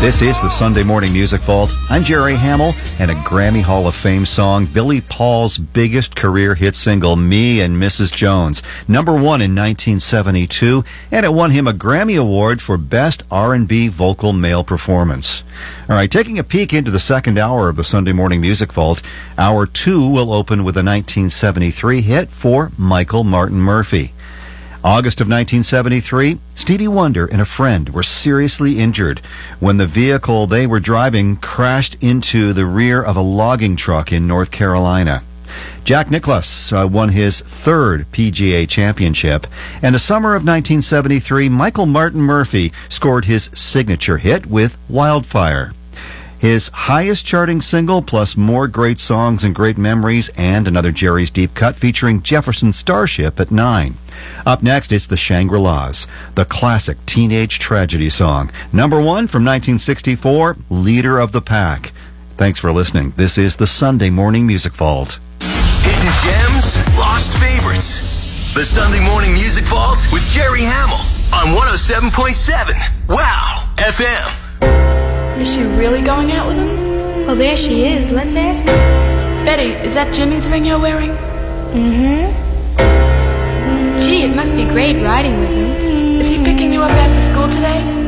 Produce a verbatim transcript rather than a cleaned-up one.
This is the Sunday Morning Music Vault. I'm Jerry Hamill, and a Grammy Hall of Fame song, Billy Paul's biggest career hit single, Me and Missus Jones, number one in nineteen seventy-two, and it won him a Grammy Award for Best R and B Vocal Male Performance. All right, taking a peek into the second hour of the Sunday Morning Music Vault, hour two will open with a nineteen seventy-three hit for Michael Martin Murphey. August of nineteen seventy-three, Stevie Wonder and a friend were seriously injured when the vehicle they were driving crashed into the rear of a logging truck in North Carolina. Jack Nicklaus uh, won his third P G A championship, and the summer of nineteen seventy-three, Michael Martin Murphey scored his signature hit with Wildfire. His highest charting single, plus more great songs and great memories, and another Jerry's Deep Cut featuring Jefferson Starship at nine. Up next, it's the Shangri-Las, the classic teenage tragedy song. Number one from nineteen sixty-four, Leader of the Pack. Thanks for listening. This is the Sunday Morning Music Vault. Hidden gems, lost favorites. The Sunday Morning Music Vault with Jerry Hamill on one oh seven point seven. Wow, F M. Is she really going out with him? Well, there she is. Let's ask her. Betty, is that Jimmy's ring you're wearing? Mm-hmm. Gee, it must be great riding with him. Is he picking you up after school today?